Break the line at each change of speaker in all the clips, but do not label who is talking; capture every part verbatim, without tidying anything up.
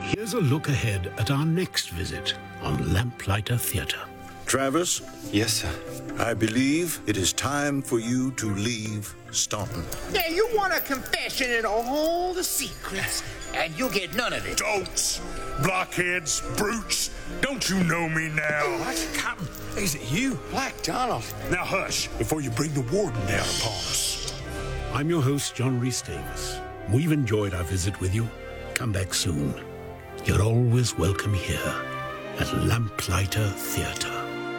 Here's a look ahead at our next visit on Lamplighter Theatre.
Travis?
Yes, sir.
I believe it is time for you to leave Staunton.
Yeah, you want a confession and all the secrets, and you'll get none of it.
Dolts, blockheads, brutes, don't you know me now?
What? Captain?
Is it you?
Black Donald.
Now hush, before you bring the warden down upon us.
I'm your host, John Rhys Davis. We've enjoyed our visit with you. Come back soon. You're always welcome here at Lamplighter Theatre.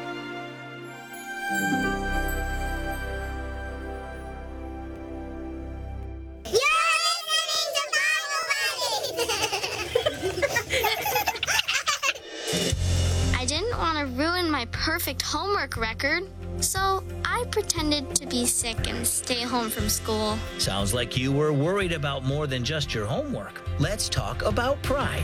I didn't want to ruin my perfect homework record, so I pretended to be sick and stay home from school.
Sounds like you were worried about more than just your homework. Let's talk about pride.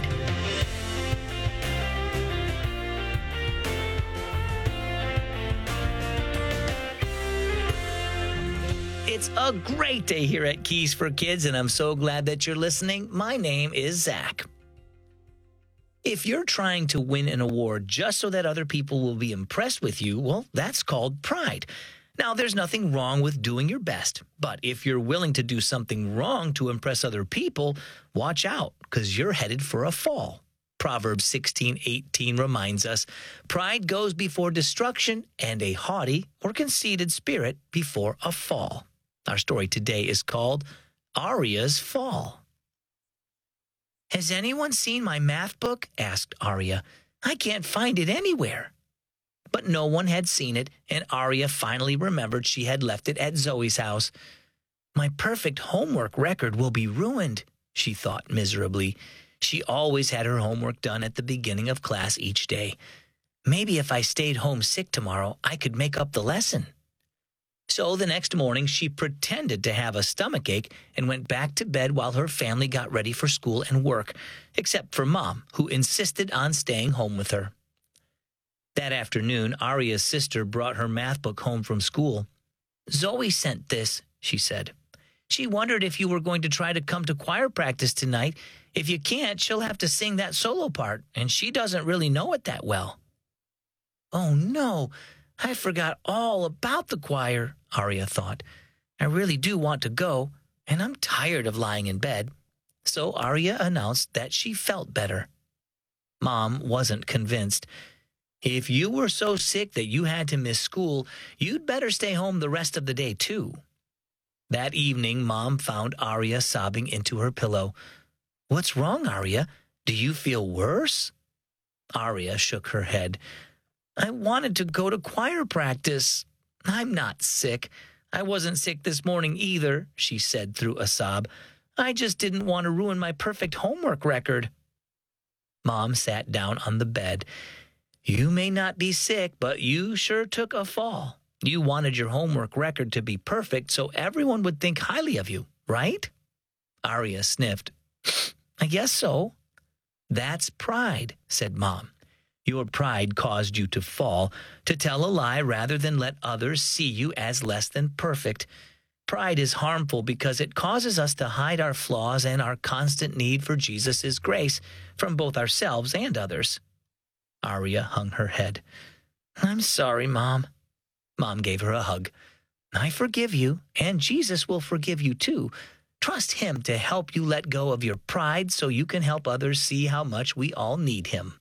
It's a great day here at Keys for Kids, and I'm so glad that you're listening. My name is Zach. If you're trying to win an award just so that other people will be impressed with you, well, that's called pride. Now, there's nothing wrong with doing your best, but if you're willing to do something wrong to impress other people, watch out, because you're headed for a fall. Proverbs sixteen eighteen reminds us, pride goes before destruction, and a haughty or conceited spirit before a fall. Our story today is called Arya's Fall. Has anyone seen my math book? Asked Arya. I can't find it anywhere. But no one had seen it, and Arya finally remembered she had left it at Zoe's house. My perfect homework record will be ruined, she thought miserably. She always had her homework done at the beginning of class each day. Maybe if I stayed home sick tomorrow, I could make up the lesson. So the next morning, she pretended to have a stomachache and went back to bed while her family got ready for school and work, except for Mom, who insisted on staying home with her. That afternoon, Arya's sister brought her math book home from school. Zoe sent this, she said. She wondered if you were going to try to come to choir practice tonight. If you can't, she'll have to sing that solo part, and she doesn't really know it that well. Oh, no. I forgot all about the choir, Arya thought. I really do want to go, and I'm tired of lying in bed. So Arya announced that she felt better. Mom wasn't convinced. If you were so sick that you had to miss school, you'd better stay home the rest of the day, too. That evening, Mom found Arya sobbing into her pillow. What's wrong, Arya? Do you feel worse? Arya shook her head. I wanted to go to choir practice. I'm not sick. I wasn't sick this morning either, she said through a sob. I just didn't want to ruin my perfect homework record. Mom sat down on the bed. You may not be sick, but you sure took a fall. You wanted your homework record to be perfect so everyone would think highly of you, right? Arya sniffed. I guess so. That's pride, said Mom. Your pride caused you to fall, to tell a lie rather than let others see you as less than perfect. Pride is harmful because it causes us to hide our flaws and our constant need for Jesus' grace from both ourselves and others. Arya hung her head. I'm sorry, Mom. Mom gave her a hug. I forgive you, and Jesus will forgive you too. Trust him to help you let go of your pride so you can help others see how much we all need him.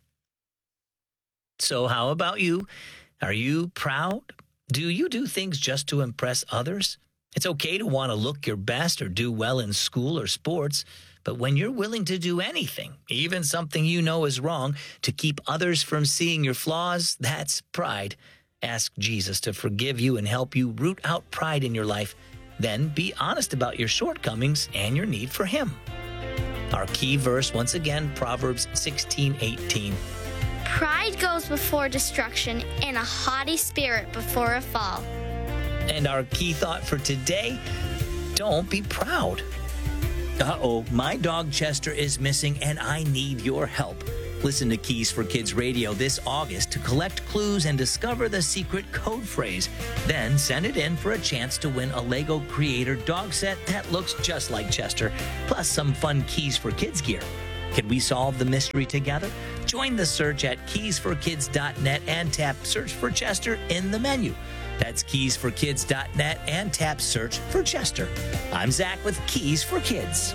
So how about you? Are you proud? Do you do things just to impress others? It's okay to want to look your best or do well in school or sports, but when you're willing to do anything, even something you know is wrong, to keep others from seeing your flaws, that's pride. Ask Jesus to forgive you and help you root out pride in your life. Then be honest about your shortcomings and your need for him. Our key verse, once again, Proverbs sixteen eighteen.
Pride goes before destruction, and a haughty spirit before a fall.
And our key thought for today, don't be proud. Uh-oh, my dog Chester is missing, and I need your help. Listen to Keys for Kids Radio this August to collect clues and discover the secret code phrase. Then send it in for a chance to win a Lego Creator dog set that looks just like Chester, plus some fun Keys for Kids gear. Can we solve the mystery together? Join the search at keys for kids dot net and tap Search for Chester in the menu. That's keys for kids dot net and tap Search for Chester. I'm Zach with Keys for Kids.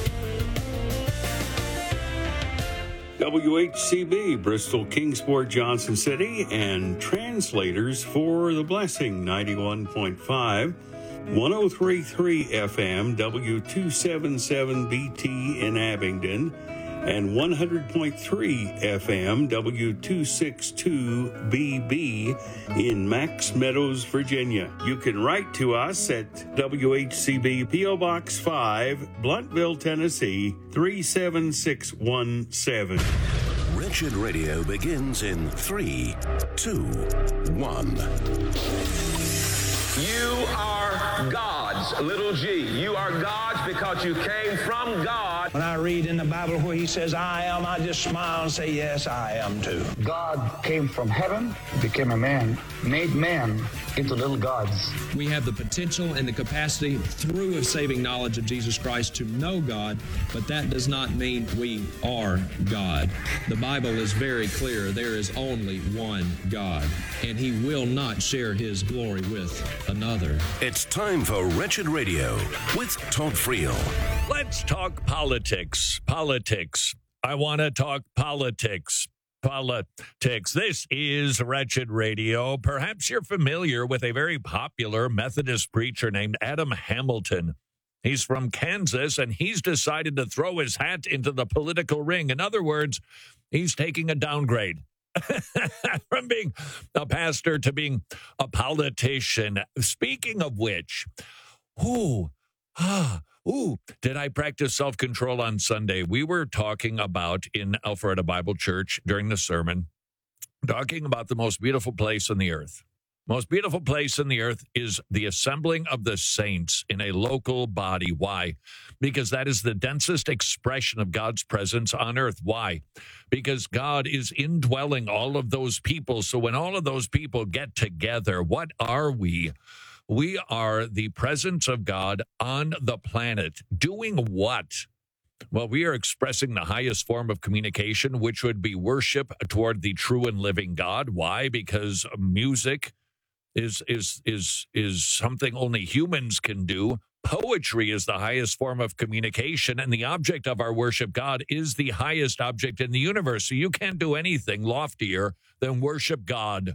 W H C B, Bristol, Kingsport, Johnson City, and translators for The Blessing, ninety-one point five, one oh three point three F M, W two seventy-seven B T in Abingdon, and one hundred point three F M, W two sixty-two B B in Max Meadows, Virginia. You can write to us at W H C B, P O Box five, Bluntville, Tennessee, three seven six one seven.
Wretched Radio begins in three, two, one.
You are God's, little g. You are God's because you came from God.
When I read in the Bible where he says, I am, I just smile and say, yes, I am too.
God came from heaven, became a man, made man into little gods.
We have the potential and the capacity through a saving knowledge of Jesus Christ to know God, but that does not mean we are God. The Bible is very clear. There is only one God, and he will not share his glory with another.
It's time for Wretched Radio with Todd Friel.
Let's talk politics. Politics. I want to talk politics. Politics. This is Wretched Radio. Perhaps you're familiar with a very popular Methodist preacher named Adam Hamilton. He's from Kansas, and he's decided to throw his hat into the political ring. In other words, he's taking a downgrade. From being a pastor to being a politician. Speaking of which, ooh, ah, ooh, did I practice self-control on Sunday? We were talking about in Alpharetta Bible Church during the sermon, talking about the most beautiful place on the earth. Most beautiful place on the earth is the assembling of the saints in a local body. Why? Because that is the densest expression of God's presence on earth. Why? Because God is indwelling all of those people. So when all of those people get together, what are we? We are the presence of God on the planet. Doing what? Well, we are expressing the highest form of communication, which would be worship toward the true and living God. Why? Because music is is is is something only humans can do. Poetry is the highest form of communication, and the object of our worship, God, is the highest object in the universe. So you can't do anything loftier than worship God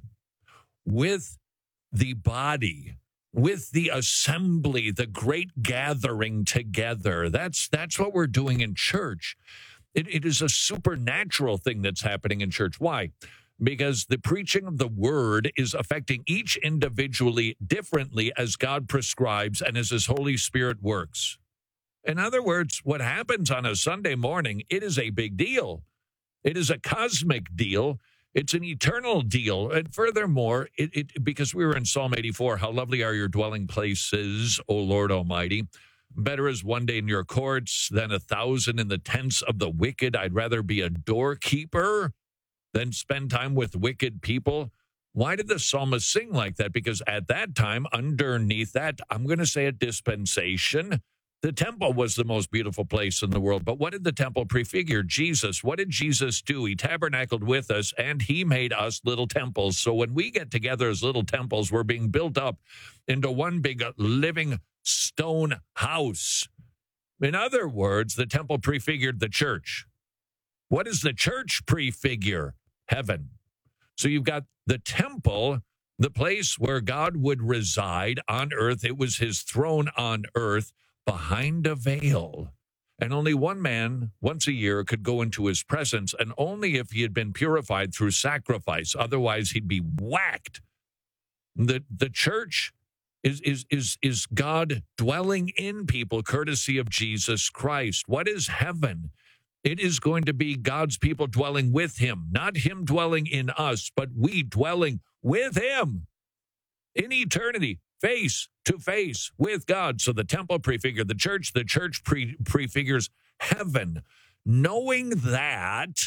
with the body, with the assembly, the great gathering together. That's that's what we're doing in church. It, it is a supernatural thing that's happening in church. Why? Because the preaching of the word is affecting each individually differently as God prescribes and as his Holy Spirit works. In other words, what happens on a Sunday morning, it is a big deal. It is a cosmic deal. It's an eternal deal. And furthermore, it, it because we were in Psalm eighty-four, how lovely are your dwelling places, O Lord Almighty. Better is one day in your courts than a thousand in the tents of the wicked. I'd rather be a doorkeeper than spend time with wicked people. Why did the psalmist sing like that? Because at that time, underneath that, I'm going to say a dispensation, the temple was the most beautiful place in the world. But what did the temple prefigure? Jesus. What did Jesus do? He tabernacled with us, and he made us little temples. So when we get together as little temples, we're being built up into one big living stone house. In other words, the temple prefigured the church. What does the church prefigure? Heaven. So you've got the temple, the place where God would reside on earth. It was his throne on earth behind a veil. And only one man once a year could go into his presence, and only if he had been purified through sacrifice. Otherwise, he'd be whacked. The, the church is, is, is, is God dwelling in people courtesy of Jesus Christ. What is heaven? It is going to be God's people dwelling with him, not him dwelling in us, but we dwelling with him in eternity, face to face with God. So the temple prefigured the church, the church pre- prefigures heaven. Knowing that,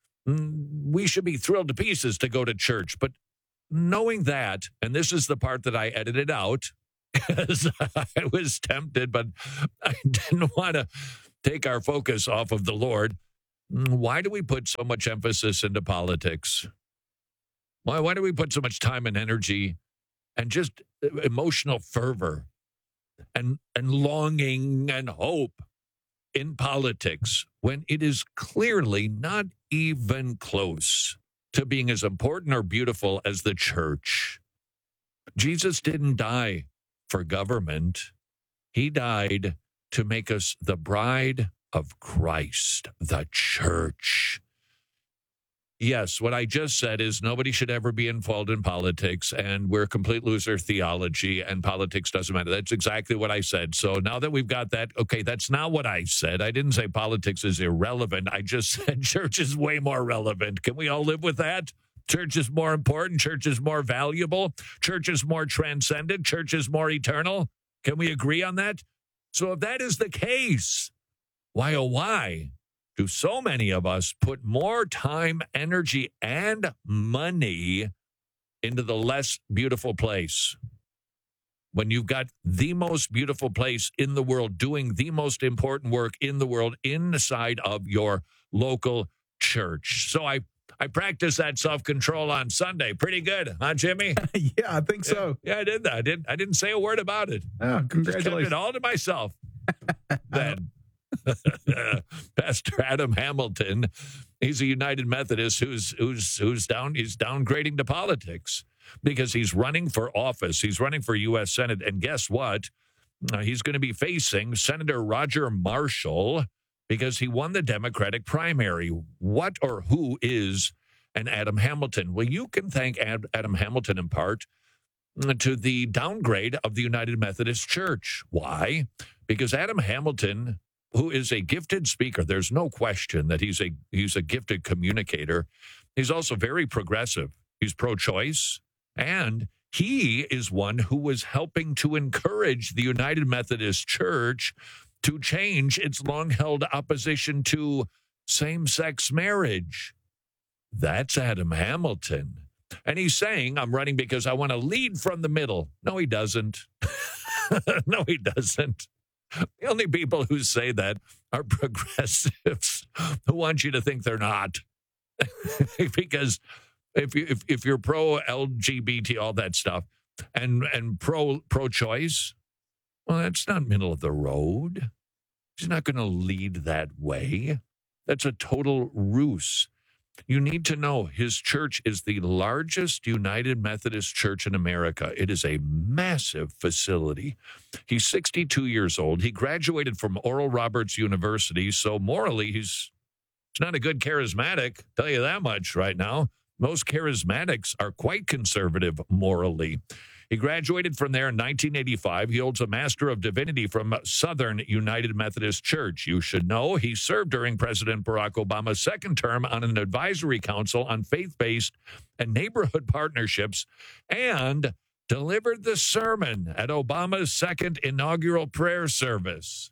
we should be thrilled to pieces to go to church. But knowing that, and this is the part that I edited out, because I was tempted, but I didn't want to take our focus off of the Lord. Why do we put so much emphasis into politics? Why, why do we put so much time and energy and just emotional fervor and, and longing and hope in politics when it is clearly not even close to being as important or beautiful as the church? Jesus didn't die for government. He died to make us the bride of Christ, the church. Yes, what I just said is nobody should ever be involved in politics, and we're a complete loser theology, and politics doesn't matter. That's exactly what I said. So now that we've got that, okay, that's not what I said. I didn't say politics is irrelevant. I just said church is way more relevant. Can we all live with that? Church is more important. Church is more valuable. Church is more transcendent. Church is more eternal. Can we agree on that? So if that is the case, why, oh, why do so many of us put more time, energy, and money into the less beautiful place? When you've got the most beautiful place in the world doing the most important work in the world inside of your local church. So I I practiced that self-control on Sunday. Pretty good, huh, Jimmy?
Yeah, I think so.
Yeah, yeah, I did that. I didn't, I didn't say a word about it.
Oh, congratulations.
Just kept it all to myself. Then Pastor Adam Hamilton, he's a United Methodist who's who's who's down he's downgrading to politics because he's running for office. He's running for U S Senate, and guess what? Uh, he's going to be facing Senator Roger Marshall because he won the Democratic primary. What or who is an Adam Hamilton? Well, you can thank Ad- Adam Hamilton in part to the downgrade of the United Methodist Church. Why? Because Adam Hamilton, who is a gifted speaker, there's no question that he's a he's a gifted communicator. He's also very progressive. He's pro-choice, and he is one who was helping to encourage the United Methodist Church to change its long-held opposition to same-sex marriage. That's Adam Hamilton. And he's saying, I'm running because I want to lead from the middle. No, he doesn't. No, he doesn't. The only people who say that are progressives who want you to think they're not. Because if, you, if if you're pro-L G B T, all that stuff, and, and pro, pro-choice, well, that's not middle of the road. He's not going to lead that way. That's a total ruse. You need to know his church is the largest United Methodist church in America. It is a massive facility. He's sixty-two years old. He graduated from Oral Roberts University, so morally he's, he's not a good charismatic, tell you that much right now. Most charismatics are quite conservative morally. He graduated from there in nineteen eighty-five. He holds a Master of Divinity from Southern United Methodist Church. You should know he served during President Barack Obama's second term on an advisory council on faith-based and neighborhood partnerships and delivered the sermon at Obama's second inaugural prayer service.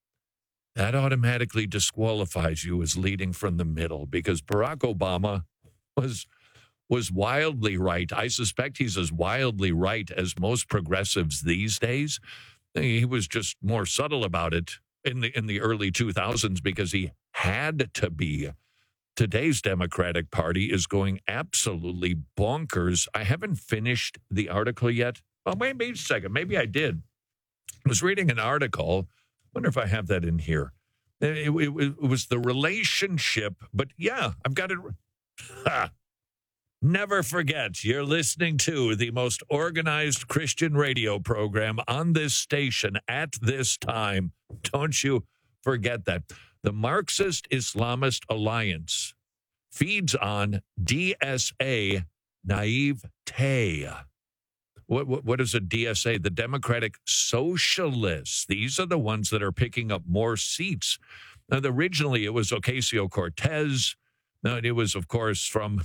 That automatically disqualifies you as leading from the middle because Barack Obama was... was wildly right. I suspect he's as wildly right as most progressives these days. He was just more subtle about it in the in the early two thousands because he had to be. Today's Democratic Party is going absolutely bonkers. I haven't finished the article yet. Oh, wait, wait a second. Maybe I did. I was reading an article. I wonder if I have that in here. It, it, it was the relationship, but yeah, I've got it. Ha. Never forget, you're listening to the most organized Christian radio program on this station at this time. Don't you forget that. The Marxist Islamist Alliance feeds on D S A naivete. What, what, what is a D S A? The Democratic Socialists. These are the ones that are picking up more seats. Now, originally, it was Ocasio-Cortez. Now, it was, of course, from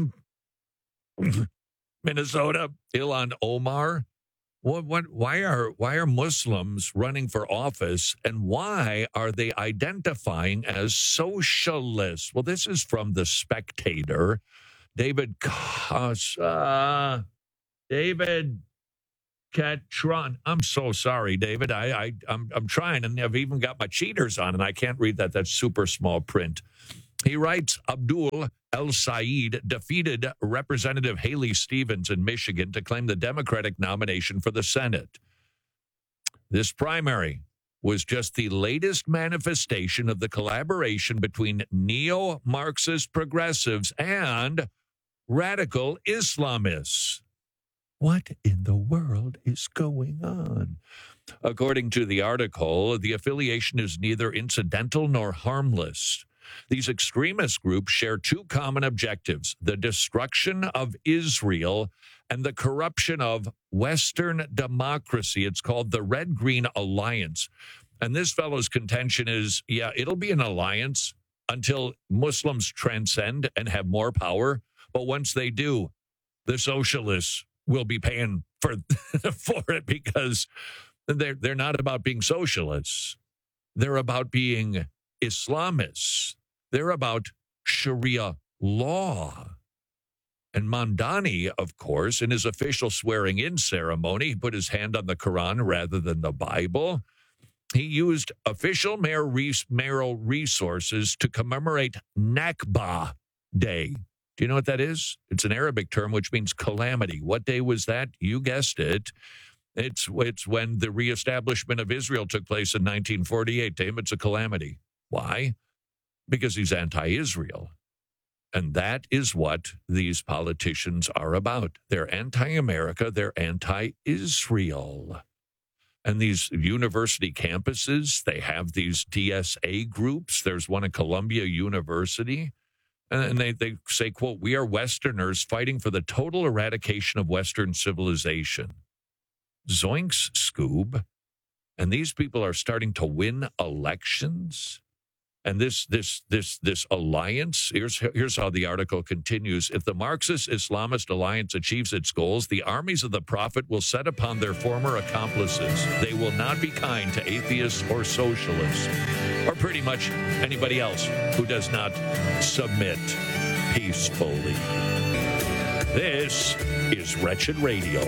Minnesota, Ilhan Omar. What? What? Why are why are Muslims running for office, and why are they identifying as socialists? Well, this is from The Spectator. David Casa, David Catron. I'm so sorry, David. I, I I'm I'm trying, and I've even got my cheaters on, and I can't read that. That's super small print. He writes, Abdul El-Said defeated Representative Haley Stevens in Michigan to claim the Democratic nomination for the Senate. This primary was just the latest manifestation of the collaboration between neo-Marxist progressives and radical Islamists. What in the world is going on? According to the article, the affiliation is neither incidental nor harmless. These extremist groups share two common objectives: the destruction of Israel and the corruption of Western democracy. It's called the Red-Green Alliance. And this fellow's contention is, yeah, it'll be an alliance until Muslims transcend and have more power. But once they do, the socialists will be paying for, for it, because they're, they're not about being socialists. They're about being Islamists. They're about Sharia law. And Mamdani, of course, in his official swearing-in ceremony, he put his hand on the Quran rather than the Bible. He used official mayoral resources to commemorate Nakba Day. Do you know what that is? It's an Arabic term which means calamity. What day was that? You guessed it. It's, it's when the reestablishment of Israel took place in nineteen forty-eight. To him, it's a calamity. Why? Because he's anti-Israel. And that is what these politicians are about. They're anti-America. They're anti-Israel. And these university campuses, they have these D S A groups. There's one at Columbia University. And they, they say, quote, "We are Westerners fighting for the total eradication of Western civilization." Zoinks, Scoob. And these people are starting to win elections. And this this this this alliance, here's, here's how the article continues. If the Marxist-Islamist alliance achieves its goals, the armies of the Prophet will set upon their former accomplices. They will not be kind to atheists or socialists, or pretty much anybody else who does not submit peacefully. This is Wretched Radio.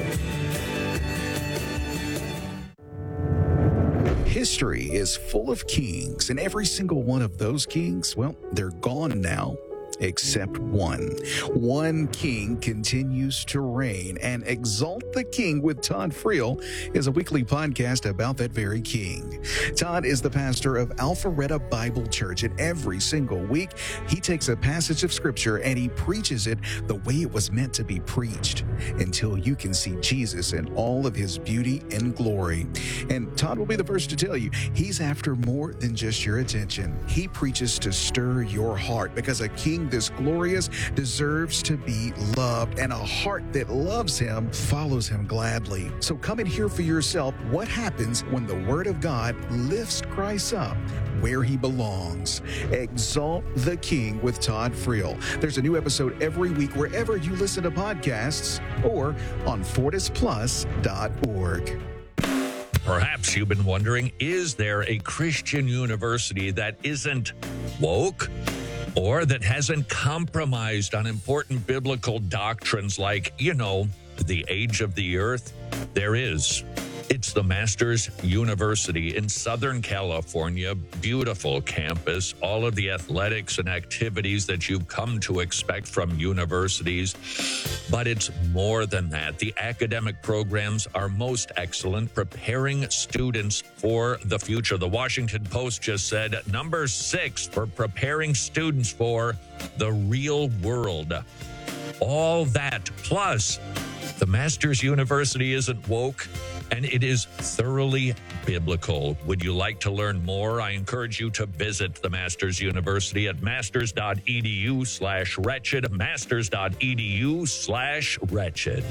History is full of kings, and every single one of those kings, well, they're gone now. Except one. One king continues to reign, and Exalt the King with Todd Friel is a weekly podcast about that very king. Todd is the pastor of Alpharetta Bible Church, and every single week he takes a passage of scripture and he preaches it the way it was meant to be preached, until you can see Jesus in all of his beauty and glory. And Todd will be the first to tell you, he's after more than just your attention. He preaches to stir your heart, because a king this glorious deserves to be loved, and a heart that loves him follows him gladly. So come and hear for yourself what happens when the Word of God lifts Christ up where he belongs. Exalt the King with Todd Friel. There's a new episode every week wherever you listen to podcasts, or on fortis plus dot org.
Perhaps you've been wondering, is there a Christian university that isn't woke, or that hasn't compromised on important biblical doctrines like, you know, the age of the earth? There is. It's the Masters University in Southern California. Beautiful campus, all of the athletics and activities that you've come to expect from universities. But it's more than that. The academic programs are most excellent, preparing students for the future. The Washington Post just said number six for preparing students for the real world. All that, plus the Masters University isn't woke, and it is thoroughly biblical. Would you like to learn more? I encourage you to visit the Masters University at masters.edu slash wretched, masters.edu slash wretched.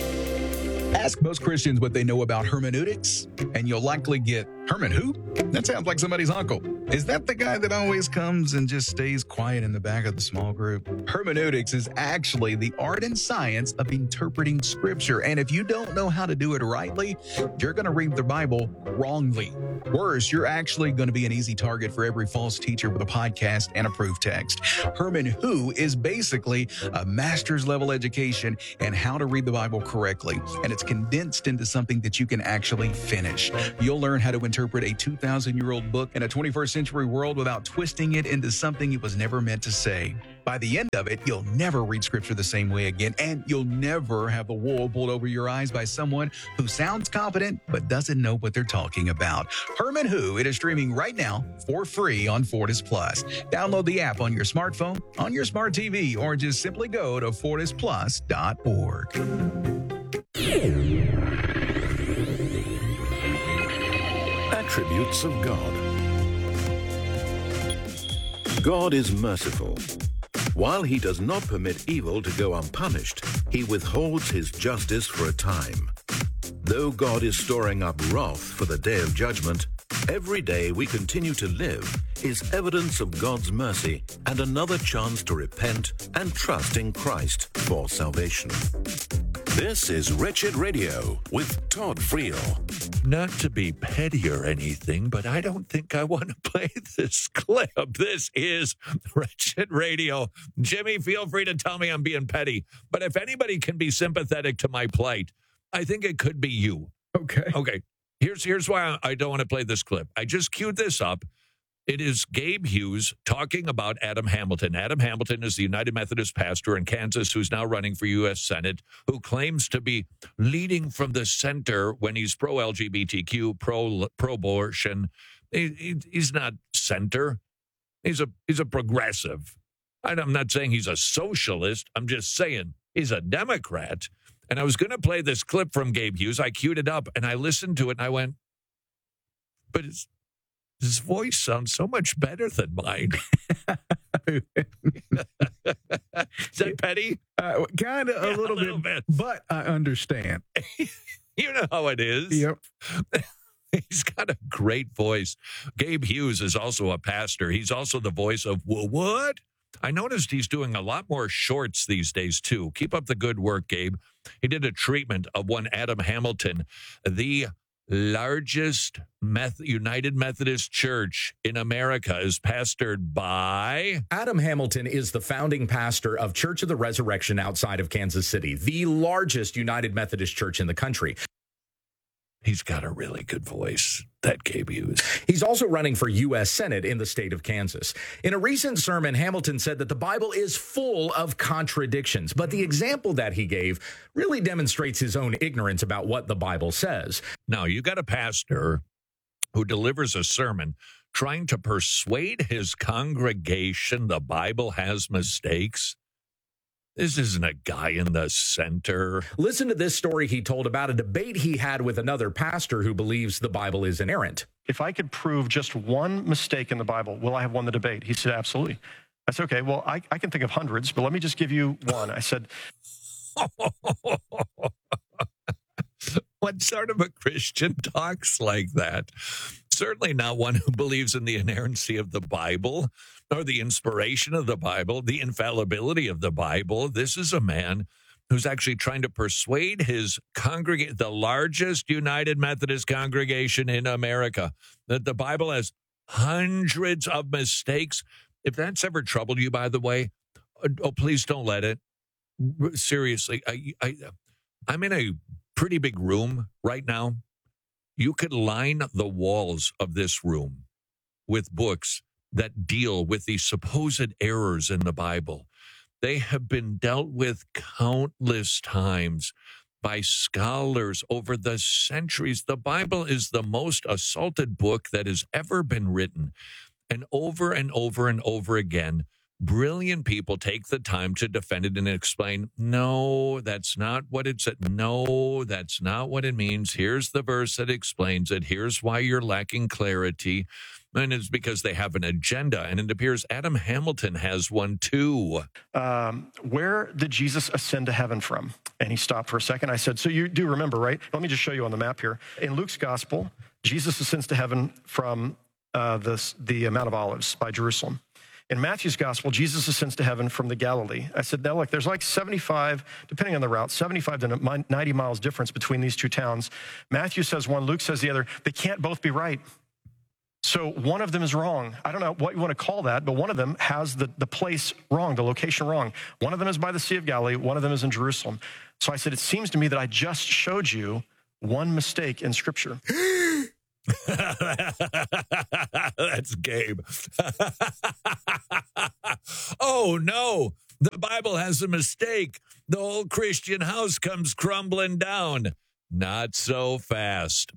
Ask most Christians what they know about hermeneutics, and you'll likely get, Herman who? That sounds like somebody's uncle. Is that the guy that always comes and just stays quiet in the back of the small group? Hermeneutics is actually the art and science of interpreting scripture. And if you don't know how to do it rightly, you're going to read the Bible wrongly. Worse, you're actually going to be an easy target for every false teacher with a podcast and a proof text. Herman Who is basically a master's level education in how to read the Bible correctly. And it's condensed into something that you can actually finish. You'll learn how to interpret interpret a two thousand year old book in a twenty-first century world without twisting it into something it was never meant to say. By the end of it, you'll never read scripture the same way again, and you'll never have the wool pulled over your eyes by someone who sounds competent but doesn't know what they're talking about. Herman Who, it is streaming right now for free on Fortis Plus. Download the app on your smartphone, on your smart T V, or just simply go to fortis plus dot org.
Attributes of God. God is merciful. While he does not permit evil to go unpunished, he withholds his justice for a time. Though God is storing up wrath for the day of judgment, every day we continue to live is evidence of God's mercy and another chance to repent and trust in Christ for salvation. This is Wretched Radio with Todd Friel.
Not to be petty or anything, but I don't think I want to play this clip. This is Wretched Radio. Jimmy, feel free to tell me I'm being petty, but if anybody can be sympathetic to my plight, I think it could be you.
Okay.
Okay. Here's here's why I don't want to play this clip. I just queued this up. It is Gabe Hughes talking about Adam Hamilton. Adam Hamilton is the United Methodist pastor in Kansas who's now running for U S Senate, who claims to be leading from the center when he's pro-L G B T Q, pro, pro-abortion. He, he, he's not center. He's a he's a progressive. I'm not saying he's a socialist. I'm just saying he's a Democrat. And I was going to play this clip from Gabe Hughes. I queued it up, and I listened to it, and I went, but it's, his voice sounds so much better than mine. Is that petty?
Uh, kind of
Yeah,
a little,
a little
bit,
bit.
but I understand.
You know how it is.
Yep.
He's got a great voice. Gabe Hughes is also a pastor. He's also the voice of what? I noticed he's doing a lot more shorts these days, too. Keep up the good work, Gabe. He did a treatment of one Adam Hamilton, the largest Meth- United Methodist Church in America is pastored by...
Adam Hamilton is the founding pastor of Church of the Resurrection outside of Kansas City, the largest United Methodist church in the country.
He's got a really good voice, that Gabe Hughes.
He's also running for U S Senate in the state of Kansas. In a recent sermon, Hamilton said that the Bible is full of contradictions, but the example that he gave really demonstrates his own ignorance about what the Bible says.
Now, you got a pastor who delivers a sermon trying to persuade his congregation the Bible has mistakes. This isn't a guy in the center.
Listen to this story he told about a debate he had with another pastor who believes the Bible is inerrant.
If I could prove just one mistake in the Bible, will I have won the debate? He said, absolutely. I said, okay, well, I, I can think of hundreds, but let me just give you one. I said...
What sort of a Christian talks like that? Certainly not one who believes in the inerrancy of the Bible or the inspiration of the Bible, the infallibility of the Bible. This is a man who's actually trying to persuade his congregation, the largest United Methodist congregation in America, that the Bible has hundreds of mistakes. If that's ever troubled you, by the way, oh, please don't let it. Seriously, I, I, I'm in a pretty big room right now. You could line the walls of this room with books that deal with the supposed errors in the Bible. They have been dealt with countless times by scholars over the centuries. The Bible is the most assaulted book that has ever been written. And over and over and over again, brilliant people take the time to defend it and explain, no, that's not what it said. No, that's not what it means. Here's the verse that explains it. Here's why you're lacking clarity. And it's because they have an agenda. And it appears Adam Hamilton has one too.
Um, where did Jesus ascend to heaven from? And he stopped for a second. I said, so you do remember, right? Let me just show you on the map here. In Luke's gospel, Jesus ascends to heaven from uh, the, the Mount of Olives by Jerusalem. In Matthew's gospel, Jesus ascends to heaven from the Galilee. I said, now look, there's like seventy-five, depending on the route, seventy-five to ninety miles difference between these two towns. Matthew says one, Luke says the other. They can't both be right. So one of them is wrong. I don't know what you want to call that, but one of them has the, the place wrong, the location wrong. One of them is by the Sea of Galilee. One of them is in Jerusalem. So I said, it seems to me that I just showed you one mistake in Scripture.
That's Gabe. Oh, no. The Bible has a mistake. The whole Christian house comes crumbling down. Not so fast,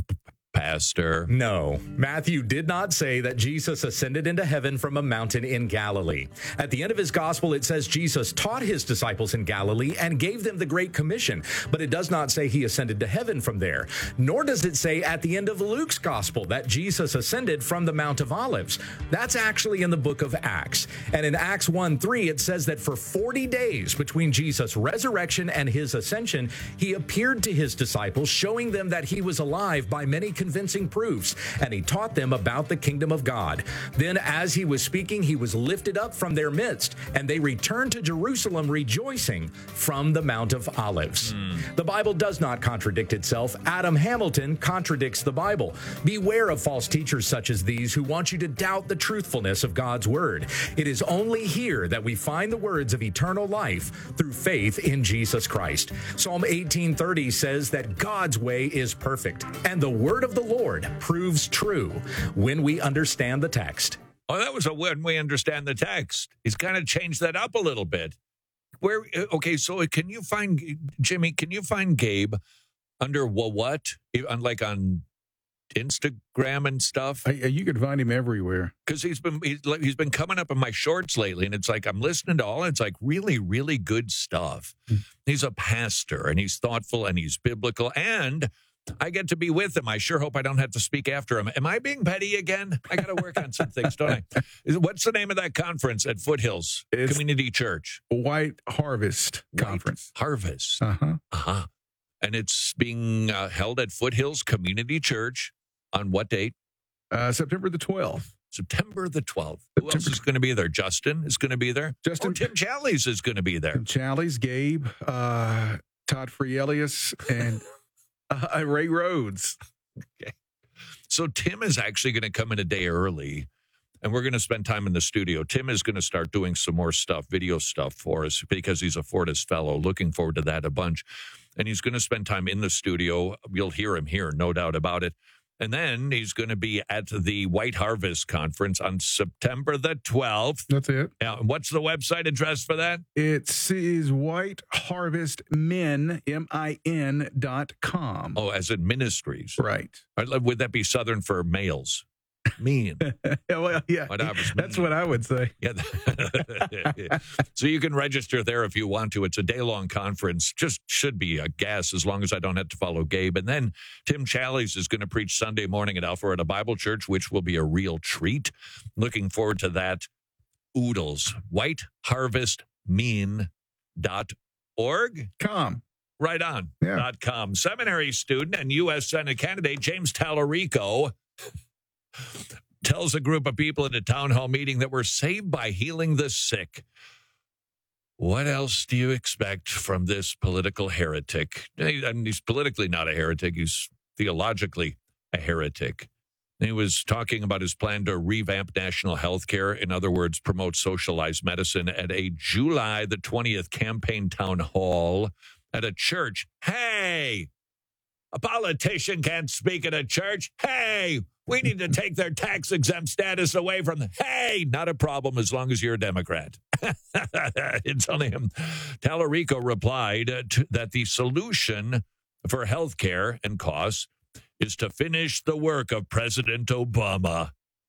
Pastor.
No, Matthew did not say that Jesus ascended into heaven from a mountain in Galilee. At the end of his gospel, it says Jesus taught his disciples in Galilee and gave them the Great Commission, but it does not say he ascended to heaven from there. Nor does it say at the end of Luke's gospel that Jesus ascended from the Mount of Olives. That's actually in the book of Acts. And in Acts one three, it says that for forty days between Jesus' resurrection and his ascension, he appeared to his disciples, showing them that he was alive by many convincing proofs, and he taught them about the kingdom of God. Then as he was speaking, he was lifted up from their midst, and they returned to Jerusalem rejoicing from the Mount of Olives. Mm. The Bible does not contradict itself. Adam Hamilton contradicts the Bible. Beware of false teachers such as these who want you to doubt the truthfulness of God's word. It is only here that we find the words of eternal life through faith in Jesus Christ. Psalm eighteen thirty says that God's way is perfect, and the word of the Lord proves true when we understand the text.
Oh, that was a when we understand the text. He's kind of changed that up a little bit. Where, okay, so can you find, Jimmy, can you find Gabe under what? Like on Instagram and stuff?
I, you could find him everywhere.
Because he's been he's, he's been coming up in my shorts lately, and it's like I'm listening to all, it's like really, really good stuff. Mm. He's a pastor, and he's thoughtful, and he's biblical, and I get to be with him. I sure hope I don't have to speak after him. Am I being petty again? I got to work on some things, don't I? What's the name of that conference at Foothills
it's
Community Church?
White Harvest
White
Conference.
Harvest.
Uh-huh.
Uh-huh. And it's being uh, held at Foothills Community Church on what date?
Uh, September the twelfth.
September the twelfth. Who
September.
else is going to be there? Justin is going to be there.
Justin.
Oh, Tim Challies is going to be there.
Tim Challies, Gabe, uh, Todd Freelius, and uh, Ray Rhodes.
Okay. So Tim is actually going to come in a day early, and we're going to spend time in the studio. Tim is going to start doing some more stuff, video stuff for us, because he's a Fortis fellow. Looking forward to that a bunch. And he's going to spend time in the studio. You'll hear him here, no doubt about it. And then he's going to be at the White Harvest Conference on September the twelfth.
That's it.
Now, what's the website address for that?
It is White Harvest Men, M I N dot com.
Oh, as in ministries.
Right.
Would that be Southern for males? Mean.
Well, yeah. That's what I would say.
Yeah. So you can register there if you want to. It's a day-long conference. Just should be a gas as long as I don't have to follow Gabe. And then Tim Challies is going to preach Sunday morning at Alpharetta Bible Church, which will be a real treat. Looking forward to that. Oodles. White Harvest Mean dot org.
Com.
Right on.
Yeah.
Dot com. Seminary student and U S Senate candidate James Tallarico tells a group of people at a town hall meeting that we're saved by healing the sick. What else do you expect from this political heretic? I mean, he's politically not a heretic. He's theologically a heretic. He was talking about his plan to revamp national health care. In other words, promote socialized medicine at a July the twentieth campaign town hall at a church. Hey, a politician can't speak at a church. Hey, we need to take their tax-exempt status away from them. Hey, not a problem as long as you're a Democrat. It's on him. Tallarico replied uh, to, that the solution for health care and costs is to finish the work of President Obama.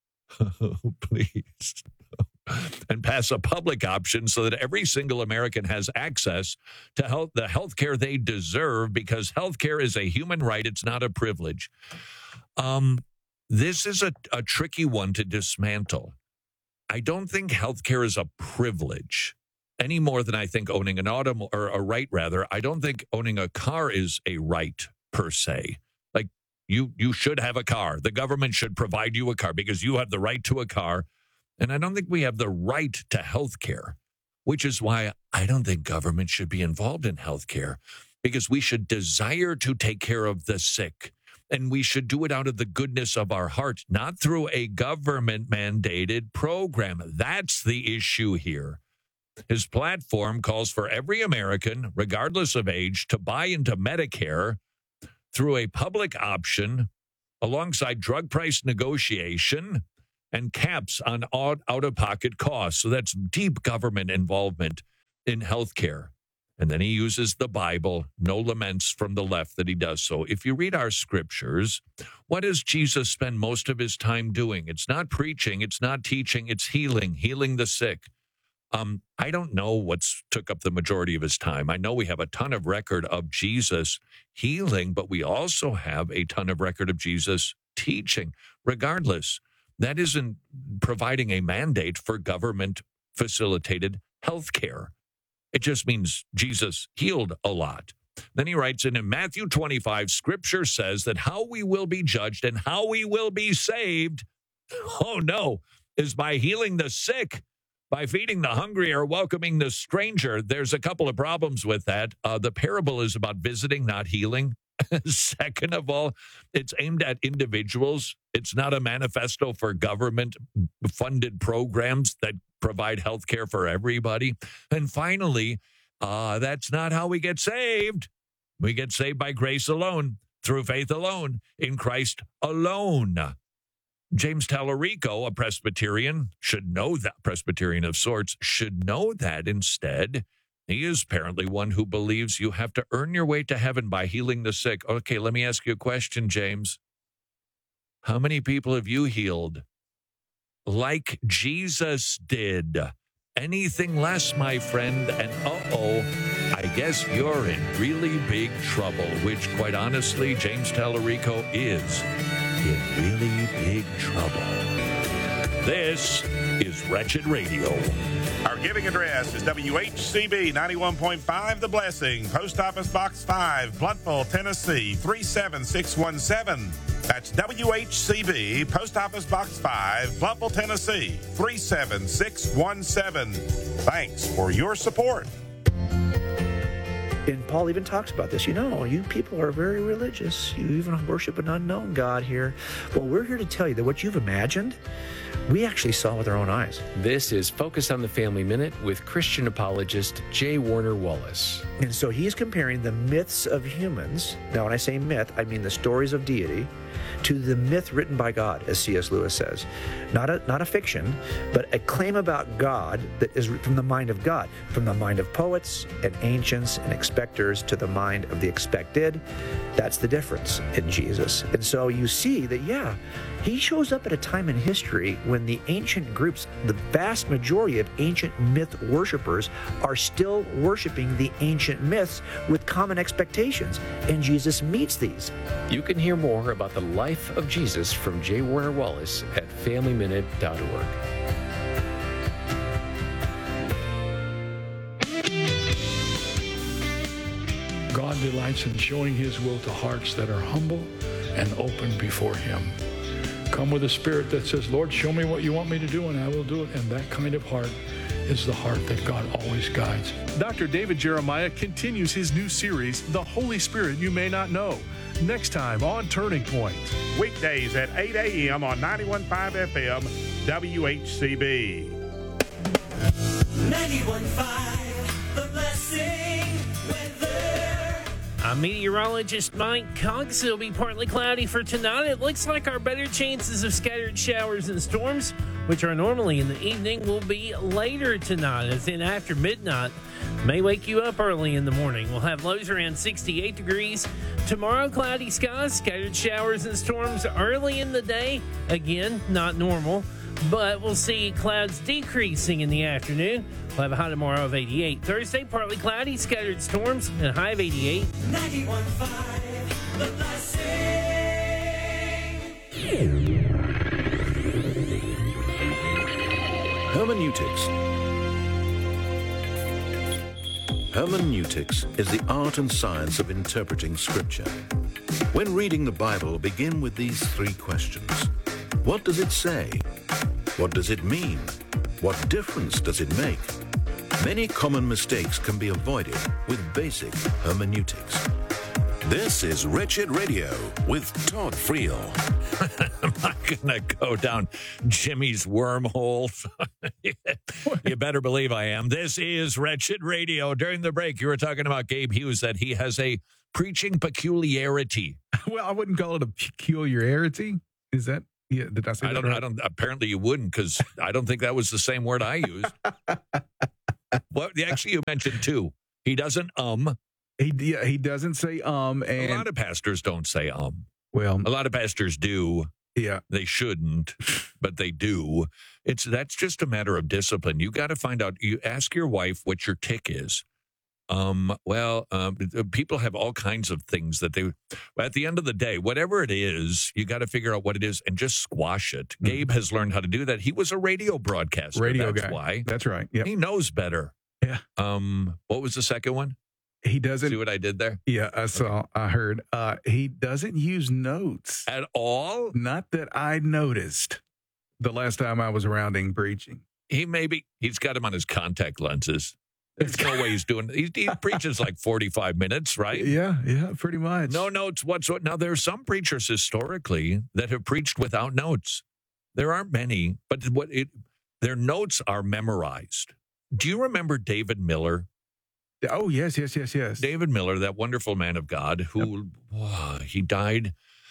Please. And pass a public option so that every single American has access to health, the health care they deserve, because health care is a human right. It's not a privilege. Um, this is a, a tricky one to dismantle. I don't think health care is a privilege any more than I think owning an automobile, or a right rather. I don't think owning a car is a right per se. Like you, you should have a car. The government should provide you a car because you have the right to a car. And I don't think we have the right to health care, which is why I don't think government should be involved in health care, because we should desire to take care of the sick. And we should do it out of the goodness of our heart, not through a government-mandated program. That's the issue here. His platform calls for every American, regardless of age, to buy into Medicare through a public option alongside drug price negotiation and caps on out- out-of-pocket costs. So that's deep government involvement in healthcare. And then he uses the Bible, no laments from the left that he does so. If you read our scriptures, what does Jesus spend most of his time doing? It's not preaching, it's not teaching, it's healing, healing the sick. Um, I don't know what's took up the majority of his time. I know we have a ton of record of Jesus healing, but we also have a ton of record of Jesus teaching. Regardless, that isn't providing a mandate for government-facilitated health care. It just means Jesus healed a lot. Then he writes in, in Matthew twenty-five, Scripture says that how we will be judged and how we will be saved, oh no, is by healing the sick, by feeding the hungry or welcoming the stranger. There's a couple of problems with that. Uh, the parable is about visiting, not healing. Second of all, it's aimed at individuals. It's not a manifesto for government-funded programs that provide health care for everybody. And finally, uh, that's not how we get saved. We get saved by grace alone, through faith alone, in Christ alone. James Tallarico, a Presbyterian, should know that, Presbyterian of sorts, should know that instead. He is apparently one who believes you have to earn your way to heaven by healing the sick. Okay, let me ask you a question, James. How many people have you healed? Like Jesus did. Anything less, my friend, and uh-oh, I guess you're in really big trouble, which, quite honestly, James Tallarico is in really big trouble. This is Wretched Radio.
Our giving address is W H C B ninety-one point five The Blessing, Post Office Box five, Blountville, Tennessee, three seven six one seven. That's W H C B, Post Office Box five, Blountville, Tennessee, three seven six one seven. Thanks for your support.
And Paul even talks about this. You know, you people are very religious. You even worship an unknown God here. Well, we're here to tell you that what you've imagined, we actually saw with our own eyes.
This is Focus on the Family Minute with Christian apologist J. Warner Wallace.
And so he's comparing the myths of humans. Now, when I say myth, I mean the stories of deity, to the myth written by God, as C S Lewis says. Not a, not a fiction, but a claim about God that is from the mind of God, from the mind of poets and ancients and expectors to the mind of the expected. That's the difference in Jesus. And so you see that, yeah, he shows up at a time in history when the ancient groups, the vast majority of ancient myth worshipers, are still worshiping the ancient myths with common expectations. And Jesus meets these.
You can hear more about the life of Jesus from J. Warner Wallace at family minute dot org.
God delights in showing his will to hearts that are humble and open before him. Come with a spirit that says, Lord, show me what you want me to do, and I will do it. And that kind of heart is the heart that God always guides.
Doctor David Jeremiah continues his new series, The Holy Spirit You May Not Know, next time on Turning Point. Weekdays at eight a.m. on ninety-one point five F M, W H C B.
ninety-one point five, The Blessing weather.
I'm meteorologist Mike Cox. It'll be partly cloudy for tonight. It looks like our better chances of scattered showers and storms, which are normally in the evening, will be later tonight, as in after midnight. May wake you up early in the morning. We'll have lows around sixty-eight degrees. Tomorrow, cloudy skies, scattered showers and storms early in the day. Again, not normal, but we'll see clouds decreasing in the afternoon. We'll have a high tomorrow of eighty-eight. Thursday, partly cloudy, scattered storms, and a high of eighty-eight.
ninety-one point five, The Blessing.
Hermeneutics. Hermeneutics is the art and science of interpreting Scripture. When reading the Bible, begin with these three questions. What does it say? What does it mean? What difference does it make? Many common mistakes can be avoided with basic hermeneutics.
This is Wretched Radio with Todd Friel.
I'm not going to go down Jimmy's wormhole. You better believe I am. This is Wretched Radio. During the break, you were talking about Gabe Hughes, that he has a preaching peculiarity.
Well, I wouldn't call it a peculiarity. Is that, yeah, did I say
I
that
don't,
right?
I don't, apparently you wouldn't, because I don't think that was the same word I used. Well, actually, you mentioned two. He doesn't um.
He, yeah, he doesn't say um. And
a lot of pastors don't say um.
Well,
a lot of pastors do.
Yeah.
They shouldn't, but they do. It's that's just a matter of discipline. You got to find out. You ask your wife what your tick is. Um, well, um, people have all kinds of things that they, at the end of the day, whatever it is, you got to figure out what it is and just squash it. Mm-hmm. Gabe has learned how to do that. He was a radio broadcaster.
Radio
That's
guy.
why.
That's right. Yep.
He knows better.
Yeah.
Um, what was the second one?
He doesn't.
See what I did there?
Yeah, I saw, okay. I heard. Uh, he doesn't use notes.
At all?
Not that I noticed the last time I was around him preaching.
He maybe, he's got him on his contact lenses. There's no way he's doing he, he preaches like forty-five minutes, right?
Yeah, yeah, pretty much.
No notes whatsoever. Now, there are some preachers historically that have preached without notes. There aren't many, but what it, their notes are memorized. Do you remember David Miller?
Oh, yes, yes, yes, yes.
David Miller, that wonderful man of God who, yep. oh, he died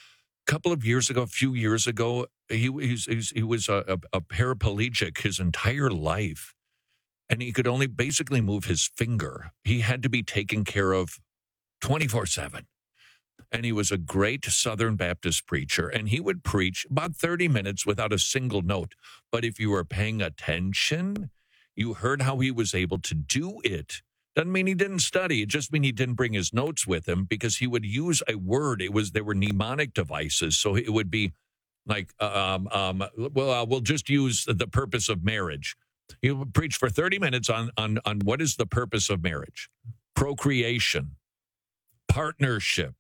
a couple of years ago, a few years ago. He, he's, he's, he was a, a, a paraplegic his entire life. And he could only basically move his finger. He had to be taken care of twenty-four seven. And he was a great Southern Baptist preacher. And he would preach about thirty minutes without a single note. But if you were paying attention, you heard how he was able to do it. Doesn't mean he didn't study. It just means he didn't bring his notes with him because he would use a word. It was, there were mnemonic devices. So it would be like, um, um, well, uh, we'll just use the purpose of marriage. You preach for thirty minutes on, on, on what is the purpose of marriage, procreation, partnership,